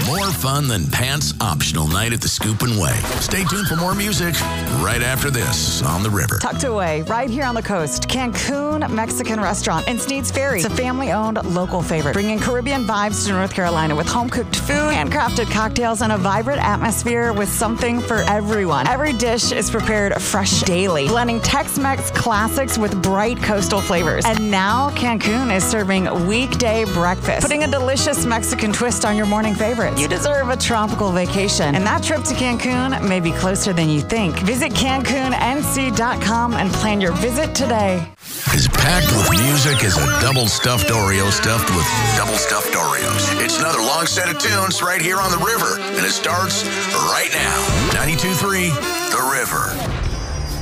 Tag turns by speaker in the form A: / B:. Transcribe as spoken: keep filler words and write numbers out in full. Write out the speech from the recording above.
A: More fun than pants optional night at the Scoop and Way. Stay tuned for more music right after this on the river.
B: Tucked away right here on the coast, Cancun Mexican Restaurant in Sneads Ferry. It's a family-owned local favorite, bringing Caribbean vibes to North Carolina with home-cooked food, handcrafted cocktails, and a vibrant atmosphere with something for everyone. Every dish is prepared fresh daily, blending Tex-Mex classics with bright coastal flavors. And now Cancun is serving weekday breakfast, putting a delicious Mexican twist on your morning favorites. You deserve a tropical vacation, and that trip to Cancun may be closer than you think. Visit Cancun N C dot com and plan your visit today.
A: As packed with music as a double stuffed Oreo stuffed with double stuffed Oreos. It's another long set of tunes right here on the river, and it starts right now. ninety-two point three The River.